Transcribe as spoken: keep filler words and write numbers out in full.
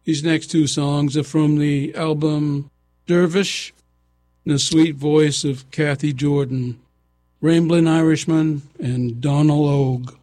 These next two songs are from the album Dervish, in the sweet voice of Kathy Jordan, Ramblin' Irishman, and Donal Ogue.